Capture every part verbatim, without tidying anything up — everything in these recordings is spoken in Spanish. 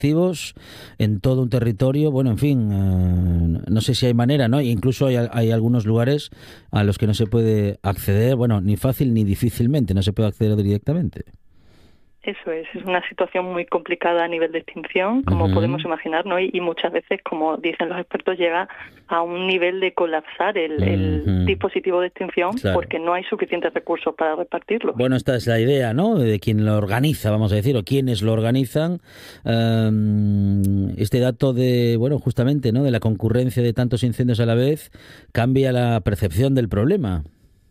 activos en todo un territorio. Bueno, en fin, eh, no sé si hay manera, ¿no? Incluso hay, hay algunos lugares a los que no se puede acceder, bueno, ni fácil ni difícilmente, no se puede acceder directamente. Eso es, es una situación muy complicada a nivel de extinción, como uh-huh. podemos imaginar, ¿no? Y, y muchas veces, como dicen los expertos, llega a un nivel de colapsar el, uh-huh. el dispositivo de extinción, claro, porque no hay suficientes recursos para repartirlo. Bueno, esta es la idea, ¿no?, de quien lo organiza, vamos a decir, o quienes lo organizan. Um, este dato de, bueno, justamente, ¿no?, de la concurrencia de tantos incendios a la vez cambia la percepción del problema.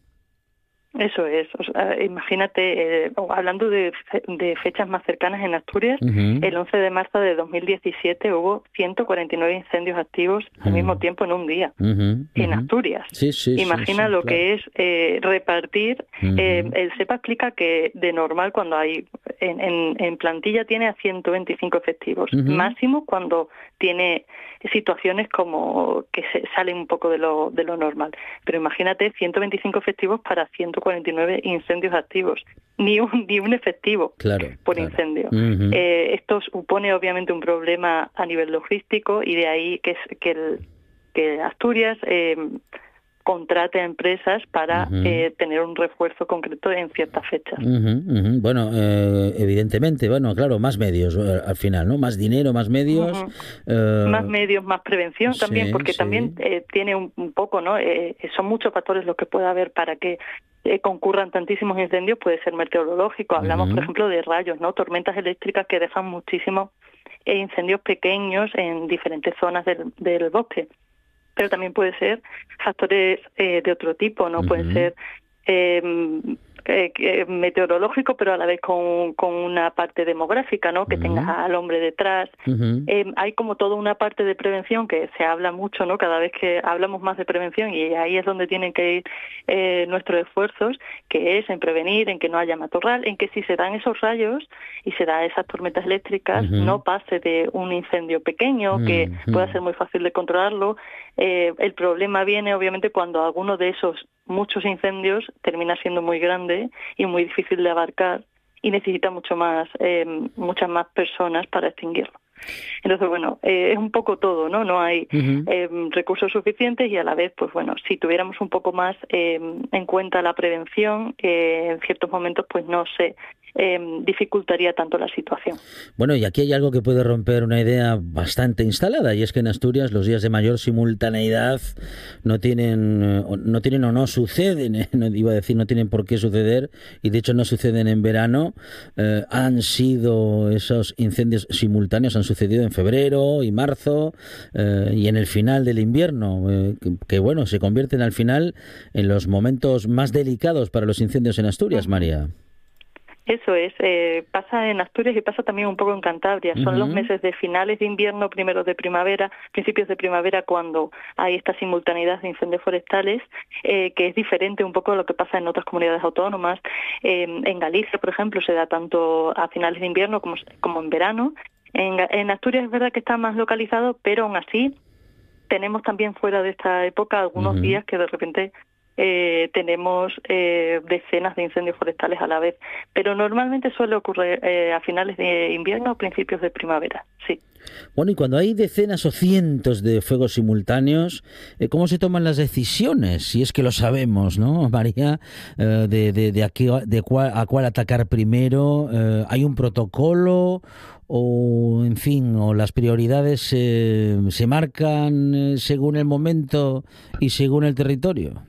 Eso es, o sea, imagínate, eh, hablando de, de fechas más cercanas en Asturias, uh-huh. el once de marzo de dos mil diecisiete hubo ciento cuarenta y nueve incendios activos uh-huh. al mismo tiempo en un día, uh-huh. en Asturias. Sí, sí, Imagina sí, sí, lo claro. que es eh, repartir, uh-huh. eh, el SEPA explica que de normal cuando hay, en, en, en plantilla tiene a ciento veinticinco efectivos, uh-huh. máximo cuando tiene situaciones como que se salen un poco de lo, de lo normal. Pero imagínate ciento veinticinco efectivos para ciento cuarenta y nueve incendios activos, ni un ni un efectivo claro, por claro. incendio. Uh-huh. Eh, esto supone obviamente un problema a nivel logístico y de ahí que, es, que, el, que Asturias eh, contrate a empresas para uh-huh. eh, tener un refuerzo concreto en ciertas fechas. Uh-huh, uh-huh. Bueno, eh, evidentemente, bueno, claro, más medios eh, al final, ¿no? Más dinero, más medios. Uh-huh. Eh... Más medios, más prevención sí, también, porque sí. también eh, tiene un, un poco, ¿no? Eh, son muchos factores los que puede haber para que eh, concurran tantísimos incendios. Puede ser meteorológico, hablamos, uh-huh. por ejemplo, de rayos, ¿no? Tormentas eléctricas que dejan muchísimos eh, incendios pequeños en diferentes zonas del, del bosque. Pero también puede ser factores eh, de otro tipo, ¿no? Uh-huh. Pueden ser eh, eh, eh, meteorológico, pero a la vez con, con una parte demográfica, ¿no? Que uh-huh. tengas al hombre detrás. Uh-huh. Eh, hay como toda una parte de prevención que se habla mucho, ¿no? Cada vez que hablamos más de prevención, y ahí es donde tienen que ir eh, nuestros esfuerzos, que es en prevenir, en que no haya matorral, en que si se dan esos rayos y se dan esas tormentas eléctricas, uh-huh. no pase de un incendio pequeño, uh-huh. que pueda ser muy fácil de controlarlo. Eh, el problema viene, obviamente, cuando alguno de esos muchos incendios termina siendo muy grande y muy difícil de abarcar y necesita mucho más, eh, muchas más personas para extinguirlo. Entonces, bueno, eh, es un poco todo, ¿no? No hay uh-huh. eh, recursos suficientes y a la vez, pues bueno, si tuviéramos un poco más eh, en cuenta la prevención, eh, en ciertos momentos, pues no sé, eh, dificultaría tanto la situación. Bueno, y aquí hay algo que puede romper una idea bastante instalada, y es que en Asturias los días de mayor simultaneidad no tienen, no tienen o no suceden, no iba a decir no tienen por qué suceder, y de hecho no suceden en verano. Eh, han sido esos incendios simultáneos, han sucedido en febrero y marzo eh, y en el final del invierno, eh, que, que bueno, se convierten al final en los momentos más delicados para los incendios en Asturias, María. Eso es, eh, pasa en Asturias y pasa también un poco en Cantabria. Son uh-huh. los meses de finales de invierno, primeros de primavera, principios de primavera, cuando hay esta simultaneidad de incendios forestales, eh, que es diferente un poco a lo que pasa en otras comunidades autónomas. Eh, en Galicia, por ejemplo, se da tanto a finales de invierno como, como en verano. En, en Asturias es verdad que está más localizado, pero aún así tenemos también fuera de esta época algunos uh-huh. días que de repente Eh, tenemos eh, decenas de incendios forestales a la vez, pero normalmente suele ocurrir eh, a finales de invierno o principios de primavera, sí. Bueno, y cuando hay decenas o cientos de fuegos simultáneos, eh, ¿cómo se toman las decisiones? Si es que lo sabemos, ¿no, María? Eh, de de, de, a, qué, de cuál, a cuál atacar primero. Eh, ¿Hay un protocolo? O, en fin, o las prioridades eh, se marcan eh, según el momento y según el territorio.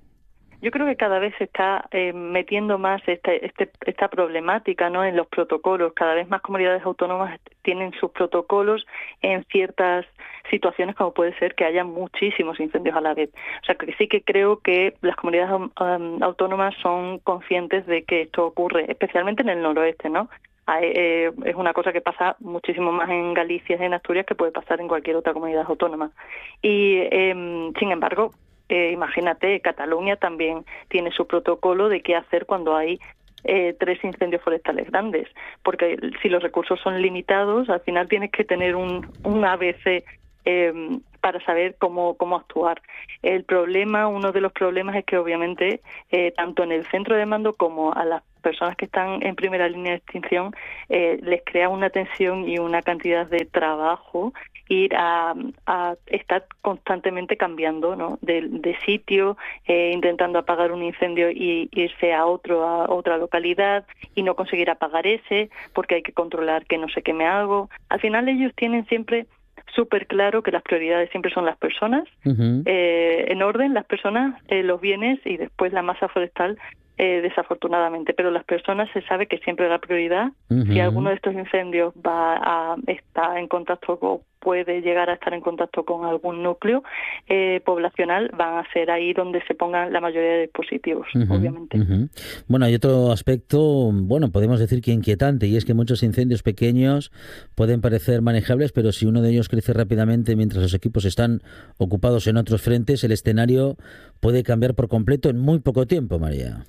Yo creo que cada vez se está eh, metiendo más este, este, esta problemática, ¿no?, en los protocolos. Cada vez más comunidades autónomas tienen sus protocolos en ciertas situaciones, como puede ser que haya muchísimos incendios a la vez. O sea, que sí que creo que las comunidades um, autónomas son conscientes de que esto ocurre, especialmente en el noroeste, ¿no? Hay, eh, es una cosa que pasa muchísimo más en Galicia y en Asturias que puede pasar en cualquier otra comunidad autónoma. Y, eh, sin embargo, Eh, imagínate, Cataluña también tiene su protocolo de qué hacer cuando hay eh, tres incendios forestales grandes, porque si los recursos son limitados, al final tienes que tener un, un A B C eh, para saber cómo, cómo actuar. El problema, uno de los problemas es que obviamente eh, tanto en el centro de mando como a las personas que están en primera línea de extinción eh, les crea una tensión y una cantidad de trabajo ir a, a estar constantemente cambiando, ¿no? de, de sitio, eh, intentando apagar un incendio y irse a otro a otra localidad y no conseguir apagar ese porque hay que controlar que no se queme algo. Al final ellos tienen siempre súper claro que las prioridades siempre son las personas, uh-huh. eh, en orden, las personas, eh, los bienes y después la masa forestal, eh, desafortunadamente. Pero las personas se sabe que siempre es la prioridad. Uh-huh. Si alguno de estos incendios va a estar en contacto o puede llegar a estar en contacto con algún núcleo eh, poblacional, van a ser ahí donde se pongan la mayoría de dispositivos, uh-huh, obviamente. Uh-huh. Bueno, hay otro aspecto, bueno, podemos decir que inquietante, y es que muchos incendios pequeños pueden parecer manejables, pero si uno de ellos crece rápidamente mientras los equipos están ocupados en otros frentes, el escenario puede cambiar por completo en muy poco tiempo, María.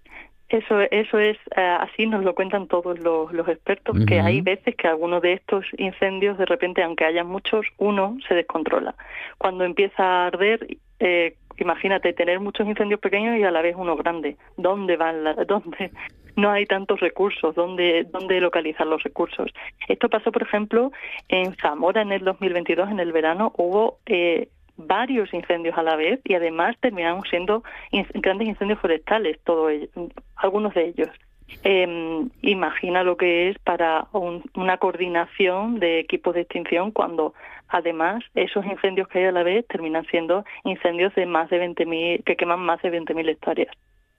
Eso, eso es, uh, así nos lo cuentan todos los, los expertos, uh-huh. que hay veces que algunos de estos incendios, de repente, aunque haya muchos, uno se descontrola. Cuando empieza a arder, eh, imagínate tener muchos incendios pequeños y a la vez uno grande. ¿Dónde van? La, ¿Dónde no hay tantos recursos? ¿Dónde, dónde localizar los recursos? Esto pasó, por ejemplo, en Zamora en el dos mil veintidós, en el verano, hubo Eh, varios incendios a la vez y además terminaron siendo in- grandes incendios forestales, todo ello, algunos de ellos. Eh, imagina lo que es para un, una coordinación de equipos de extinción cuando además esos incendios que hay a la vez terminan siendo incendios de más de veinte mil, que queman más de veinte mil hectáreas.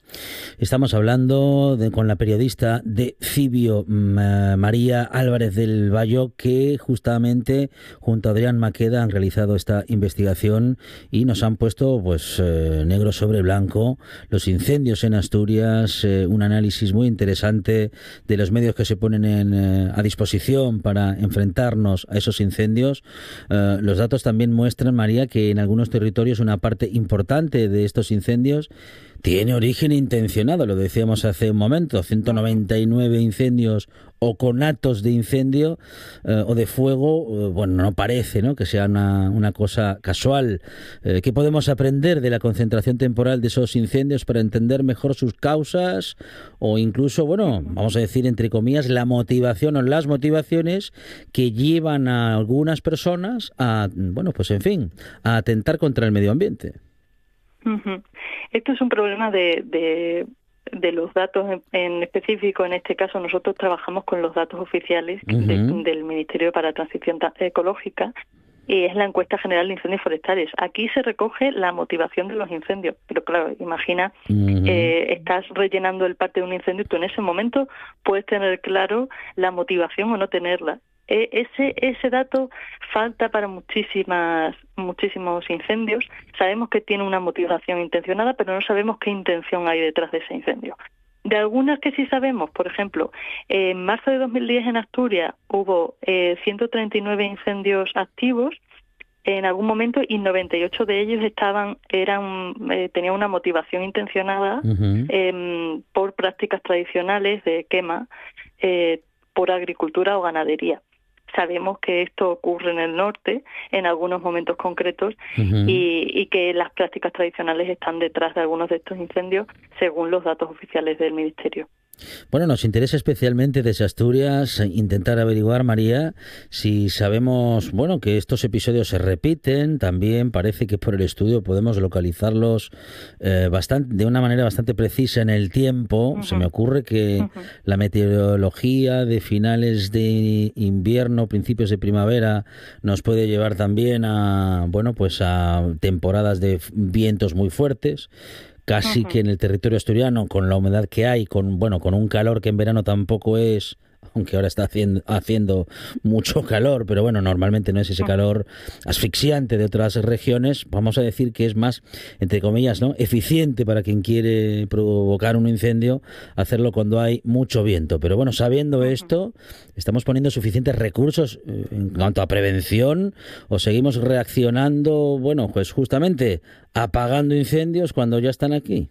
Estamos hablando de, con la periodista de Cibio, María Álvarez del Bayo, que justamente junto a Adrián Maqueda han realizado esta investigación y nos han puesto pues eh, negro sobre blanco los incendios en Asturias, eh, un análisis muy interesante de los medios que se ponen en, eh, a disposición para enfrentarnos a esos incendios. Eh, los datos también muestran, María, que en algunos territorios una parte importante de estos incendios tiene origen intencionado, lo decíamos hace un momento, ciento noventa y nueve incendios o conatos de incendio eh, o de fuego, eh, bueno, no parece, ¿no?, que sea una, una cosa casual. Eh, ¿Qué podemos aprender de la concentración temporal de esos incendios para entender mejor sus causas o incluso, bueno, vamos a decir entre comillas, la motivación o las motivaciones que llevan a algunas personas a, bueno, pues en fin, a atentar contra el medio ambiente? Uh-huh. Esto es un problema de, de, de los datos en, en específico. En este caso nosotros trabajamos con los datos oficiales uh-huh. de, del Ministerio para la Transición Ecológica y es la encuesta general de incendios forestales. Aquí se recoge la motivación de los incendios, pero claro, imagina, uh-huh. eh, estás rellenando el parte de un incendio y tú en ese momento puedes tener claro la motivación o no tenerla. Ese, ese dato falta para muchísimas, muchísimos incendios. Sabemos que tiene una motivación intencionada, pero no sabemos qué intención hay detrás de ese incendio. De algunas que sí sabemos, por ejemplo, en marzo de dos mil diez en Asturias hubo eh, ciento treinta y nueve incendios activos en algún momento y noventa y ocho de ellos estaban eran eh, tenían una motivación intencionada uh-huh. eh, por prácticas tradicionales de quema, eh, por agricultura o ganadería. Sabemos que esto ocurre en el norte en algunos momentos concretos uh-huh. y, y que las prácticas tradicionales están detrás de algunos de estos incendios según los datos oficiales del Ministerio. Bueno, nos interesa especialmente desde Asturias intentar averiguar, María, si sabemos, bueno, que estos episodios se repiten. También parece que por el estudio podemos localizarlos eh, bastante, de una manera bastante precisa en el tiempo. Uh-huh. Se me ocurre que uh-huh. la meteorología de finales de invierno, principios de primavera, nos puede llevar también a, bueno, pues a temporadas de vientos muy fuertes. Casi uh-huh. que en el territorio asturiano, con la humedad que hay, con bueno, con un calor que en verano tampoco es, aunque ahora está haciendo, haciendo mucho calor, pero bueno, normalmente no es ese calor asfixiante de otras regiones, vamos a decir que es más, entre comillas, ¿no?, eficiente para quien quiere provocar un incendio, hacerlo cuando hay mucho viento. Pero bueno, sabiendo esto, ¿estamos poniendo suficientes recursos en cuanto a prevención o seguimos reaccionando, bueno, pues justamente apagando incendios cuando ya están aquí?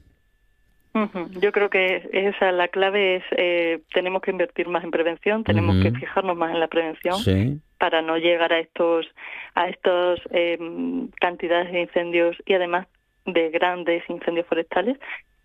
Uh-huh. Yo creo que esa la clave es eh, tenemos que invertir más en prevención, tenemos uh-huh. que fijarnos más en la prevención sí. para no llegar a estos a estos eh, cantidades de incendios y además de grandes incendios forestales.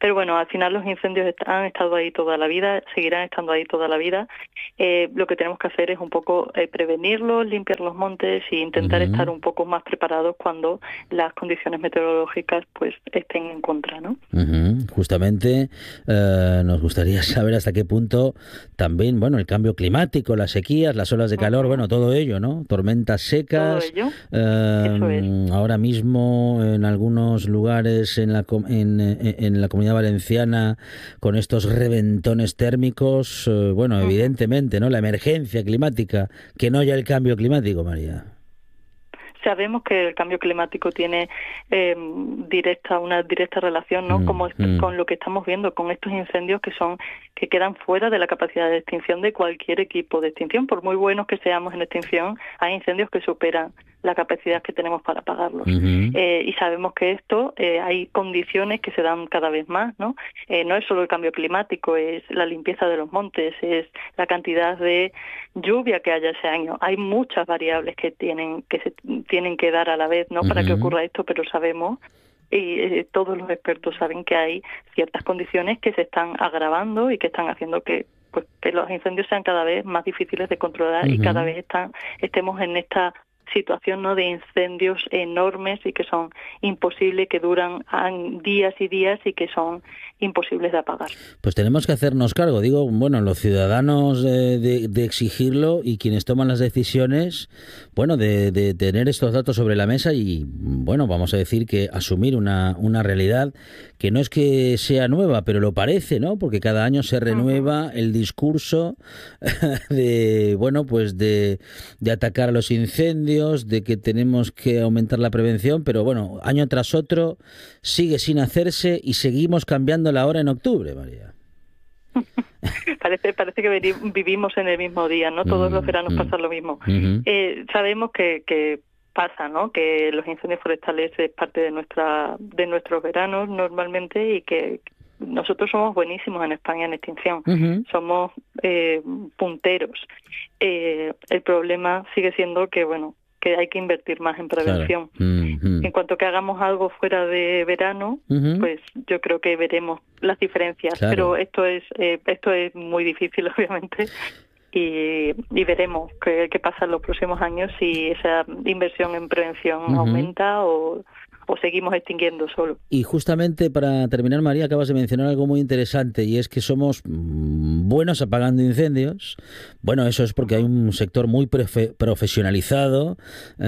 Pero bueno, al final los incendios est- han estado ahí toda la vida, seguirán estando ahí toda la vida. Eh, lo que tenemos que hacer es un poco eh, prevenirlos, limpiar los montes e intentar Ujú. estar un poco más preparados cuando las condiciones meteorológicas pues estén en contra, ¿no? Ujú. Justamente eh, nos gustaría saber hasta qué punto también, bueno, el cambio climático, las sequías, las olas de calor, Ujú. bueno, todo ello, ¿no? Tormentas Todo secas, ello, eh, eso es. ahora mismo en algunos lugares en la, com- en, en- en la Comunidad Valenciana con estos reventones térmicos, eh, bueno, Ujú. evidentemente, ¿no? La emergencia climática, que no ya el cambio climático, María. Sabemos que el cambio climático tiene eh, directa una directa relación, ¿no? Mm, Como es- mm. con lo que estamos viendo, con estos incendios que son que quedan fuera de la capacidad de extinción de cualquier equipo de extinción. Por muy buenos que seamos en extinción, hay incendios que superan la capacidad que tenemos para apagarlos. Ujú. Eh, y sabemos que esto eh, hay condiciones que se dan cada vez más, ¿no? Eh, no es solo el cambio climático, es la limpieza de los montes, es la cantidad de lluvia que haya ese año. Hay muchas variables que tienen que se tienen que dar a la vez, ¿no? Para que Ujú. ocurra esto, pero sabemos y eh, todos los expertos saben que hay ciertas condiciones que se están agravando y que están haciendo que pues que los incendios sean cada vez más difíciles de controlar y Ujú. cada vez están estemos en esta situación, ¿no? De incendios enormes y que son imposibles, que duran an- días y días y que son imposibles de apagar. Pues tenemos que hacernos cargo, digo, bueno, los ciudadanos de, de- de exigirlo y quienes toman las decisiones, bueno, de, de tener estos datos sobre la mesa y, bueno, vamos a decir que asumir una, una realidad que no es que sea nueva, pero lo parece, ¿no? Porque cada año se renueva el discurso de, bueno, pues de, de atacar a los incendios, de que tenemos que aumentar la prevención, pero bueno, año tras otro sigue sin hacerse y seguimos cambiando la hora en octubre, María. Parece, parece que veni- vivimos en el mismo día, ¿no? Todos los Mm, veranos mm. pasa lo mismo. Ujú. Eh, sabemos que, que pasa, ¿no? Que los incendios forestales es parte de nuestra de nuestros veranos normalmente y que nosotros somos buenísimos en España en extinción. Ujú. Somos eh, punteros. Eh, el problema sigue siendo que, bueno, que hay que invertir más en prevención. Claro. Mm, En cuanto que hagamos algo fuera de verano, Ujú. pues yo creo que veremos las diferencias. Claro. Pero esto es eh, esto es muy difícil, obviamente, y, y veremos qué, qué pasa en los próximos años, si esa inversión en prevención Ujú. aumenta o, o seguimos extinguiendo solo. Y justamente para terminar, María, acabas de mencionar algo muy interesante y es que somos mm, buenos apagando incendios. Bueno, eso es porque hay un sector muy prefe- profesionalizado,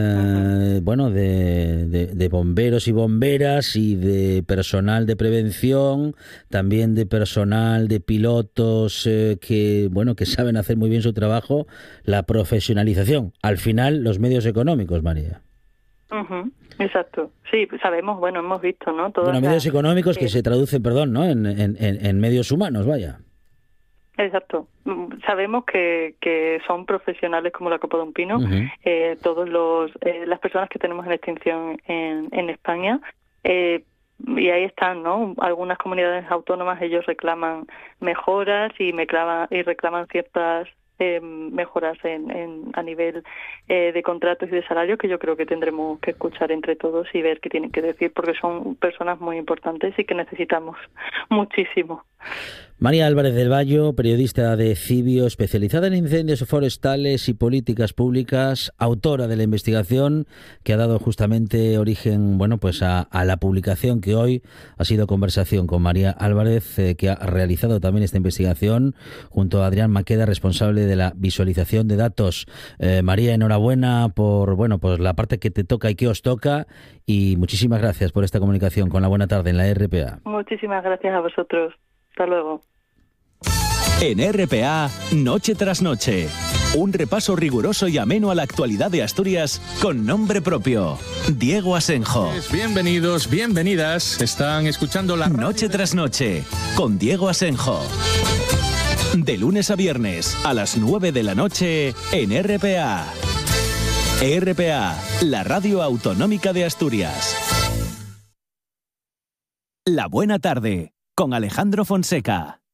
eh, bueno, de, de- de bomberos y bomberas y de personal de prevención, también de personal de pilotos eh, que, bueno, que saben hacer muy bien su trabajo. La profesionalización. Al final, los medios económicos, María. Ujú, exacto. Sí, sabemos, bueno, hemos visto, ¿no? Todas Bueno, medios las- económicos que eh, se traducen, perdón, ¿no? En, en, en en medios humanos, vaya. Exacto. Mm, Sabemos que, que son profesionales como la Copa de un Pino, Ujú. eh, todos los eh, las personas que tenemos en extinción en, en España, eh, y ahí están, ¿no? Algunas comunidades autónomas, ellos reclaman mejoras y, me clama- y reclaman ciertas eh, mejoras en, en, a nivel eh, de contratos y de salarios, que yo creo que tendremos que escuchar entre todos y ver qué tienen que decir, porque son personas muy importantes y que necesitamos muchísimo. María Álvarez del Vallo, periodista de Cibio, especializada en incendios forestales y políticas públicas, autora de la investigación que ha dado justamente origen, bueno, pues a, a la publicación que hoy ha sido conversación con María Álvarez, eh, que ha realizado también esta investigación junto a Adrián Maqueda, responsable de la visualización de datos. Eh, María, enhorabuena por, bueno, pues la parte que te toca y que os toca, y muchísimas gracias por esta comunicación con La Buena Tarde en la R P A. Muchísimas gracias a vosotros. Hasta luego. En R P A, Noche tras Noche. Un repaso riguroso y ameno a la actualidad de Asturias con nombre propio. Diego Asenjo. Bienvenidos, bienvenidas. Están escuchando la radio. Noche tras Noche con Diego Asenjo. De lunes a viernes a las nueve de la noche en R P A. R P A, la radio autonómica de Asturias. La Buena Tarde con Alejandro Fonseca.